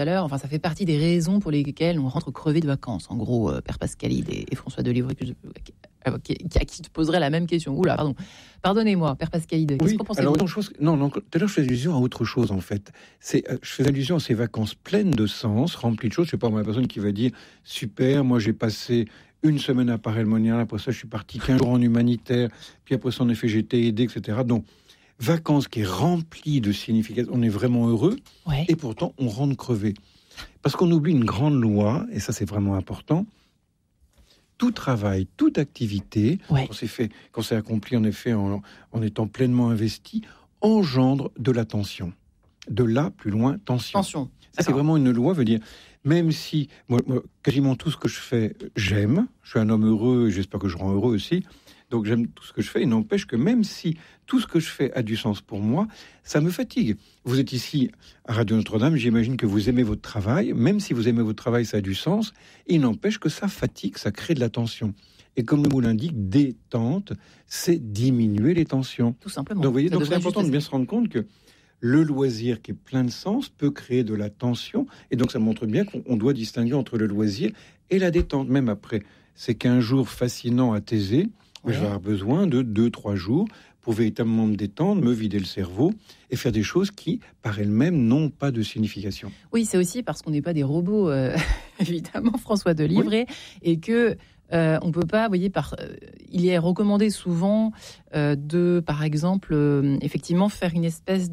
à l'heure, enfin, ça fait partie des raisons pour lesquelles on rentre crevé de vacances. En gros, Père Pascalide et François Delivre, à qui te poserait la même question. Oula, pardon. Pardonnez-moi, Père Pascalide. Qu'est-ce qu'on pensait? Alors, tout à l'heure, je faisais allusion à autre chose, en fait. Je fais allusion à ces vacances pleines de sens, remplies de choses. Je sais pas, moi, la personne qui va dire, super, moi, j'ai passé une semaine à Paray-le-Monial, après ça, je suis parti 15 jours en humanitaire, puis après ça, en effet, j'ai été aidé, etc. Donc, vacances qui est remplie de signification, on est vraiment heureux, et pourtant, on rentre crevé. Parce qu'on oublie une grande loi, et ça, c'est vraiment important. Tout travail, toute activité, quand c'est accompli en effet en étant pleinement investi, engendre de la tension. De là, plus loin, tension. Ça, c'est vraiment une loi, veut dire, même si, moi, quasiment tout ce que je fais, j'aime, je suis un homme heureux, et j'espère que je rends heureux aussi, donc j'aime tout ce que je fais, il n'empêche que même si tout ce que je fais a du sens pour moi, ça me fatigue. Vous êtes ici à Radio Notre-Dame, j'imagine que vous aimez votre travail, même si vous aimez votre travail, ça a du sens, il n'empêche que ça fatigue, ça crée de la tension. Et comme le mot l'indique, détente, c'est diminuer les tensions. Tout simplement. Donc, vous voyez, donc c'est important de bien se rendre compte que le loisir qui est plein de sens peut créer de la tension, et donc ça montre bien qu'on doit distinguer entre le loisir et la détente. Même après ces 15 jours fascinants à Thésée, je vais avoir besoin de 2-3 jours pour véritablement me détendre, me vider le cerveau et faire des choses qui, par elles-mêmes, n'ont pas de signification. Oui, c'est aussi parce qu'on n'est pas des robots, évidemment, François Delivre, et que on peut pas, vous voyez, il est recommandé souvent de, par exemple, effectivement, faire une espèce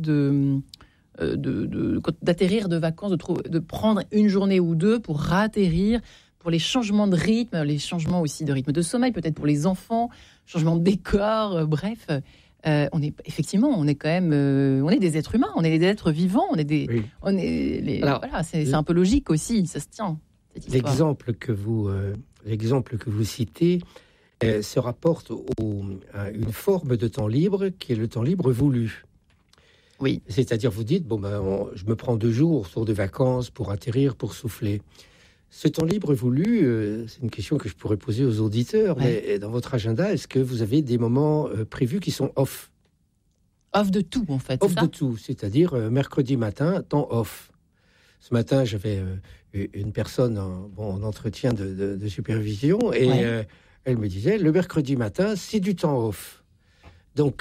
d'atterrir de vacances, de prendre une journée ou deux pour ratterrir, pour les changements de rythme, les changements aussi de rythme de sommeil, peut-être pour les enfants, changement de décor, bref. On est quand même, on est des êtres humains, on est des êtres vivants, voilà, c'est un peu logique aussi, ça se tient. L'exemple que vous citez se rapporte à une forme de temps libre qui est le temps libre voulu. Oui. C'est-à-dire, vous dites, je me prends 2 jours autour de vacances pour atterrir, pour souffler. Ce temps libre voulu, c'est une question que je pourrais poser aux auditeurs, mais dans votre agenda, est-ce que vous avez des moments prévus qui sont off? Off de tout, en fait. Off de tout, c'est-à-dire mercredi matin, temps off. Ce matin, j'avais une personne en entretien de supervision et elle me disait, le mercredi matin, c'est du temps off. Donc,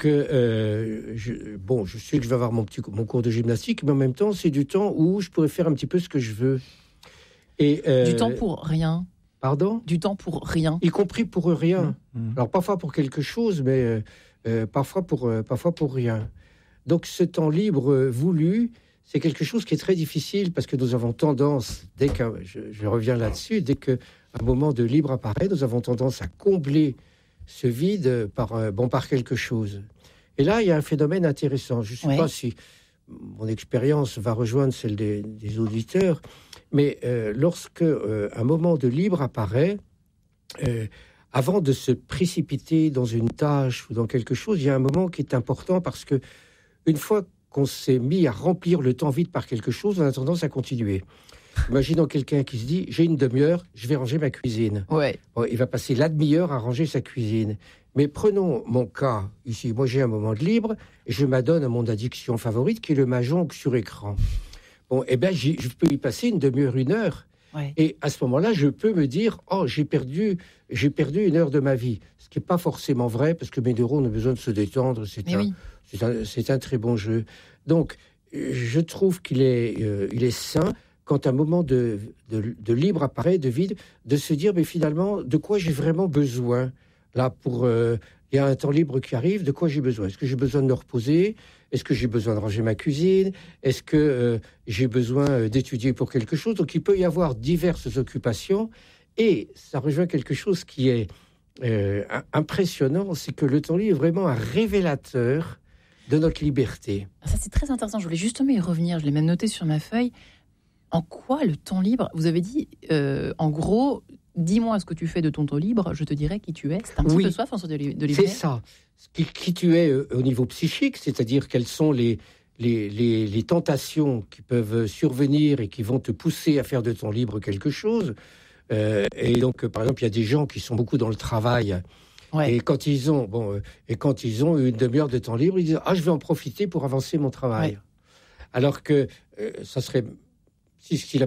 je sais que je vais avoir mon cours de gymnastique, mais en même temps, c'est du temps où je pourrais faire un petit peu ce que je veux. Et, du temps pour rien. Pardon ? Du temps pour rien. Y compris pour rien. Alors, parfois pour quelque chose, mais parfois pour rien. Donc, ce temps libre voulu, c'est quelque chose qui est très difficile parce que nous avons tendance, je reviens là-dessus, dès qu'un moment de libre apparaît, nous avons tendance à combler ce vide par quelque chose. Et là, il y a un phénomène intéressant. Je ne sais pas si mon expérience va rejoindre celle des auditeurs, mais lorsque un moment de libre apparaît, avant de se précipiter dans une tâche ou dans quelque chose, il y a un moment qui est important parce que une fois qu'on s'est mis à remplir le temps vide par quelque chose, on a tendance à continuer. Imaginons quelqu'un qui se dit « j'ai une demi-heure, je vais ranger ma cuisine ». Il va passer la demi-heure à ranger sa cuisine. Mais prenons mon cas ici. Moi, j'ai un moment de libre et je m'adonne à mon addiction favorite qui est le mahjong sur écran. Je peux y passer une demi-heure, 1 heure. Et à ce moment-là, je peux me dire « oh, j'ai perdu 1 heure de ma vie ». Ce qui n'est pas forcément vrai parce que mes neurones ont besoin de se détendre. C'est un très bon jeu. Donc, je trouve qu'il est sain, quand un moment de libre apparaît, de vide, de se dire, mais finalement, de quoi j'ai vraiment besoin ? Là, il y a un temps libre qui arrive, de quoi j'ai besoin ? Est-ce que j'ai besoin de me reposer ? Est-ce que j'ai besoin de ranger ma cuisine ? Est-ce que j'ai besoin d'étudier pour quelque chose ? Donc, il peut y avoir diverses occupations. Et ça rejoint quelque chose qui est impressionnant, c'est que le temps libre est vraiment un révélateur de notre liberté. Ça, c'est très intéressant. Je voulais justement y revenir. Je l'ai même noté sur ma feuille. En quoi le temps libre ? Vous avez dit, en gros, dis-moi ce que tu fais de ton temps libre, je te dirai qui tu es. C'est un petit peu ça, François Delivre. C'est ça. Qui tu es au niveau psychique, c'est-à-dire quelles sont les tentations qui peuvent survenir et qui vont te pousser à faire de ton libre quelque chose. Et donc, par exemple, il y a des gens qui sont beaucoup dans le travail. Et quand ils ont une demi-heure de temps libre, ils disent « ah, je vais en profiter pour avancer mon travail ». Alors que ça serait si ce qu'il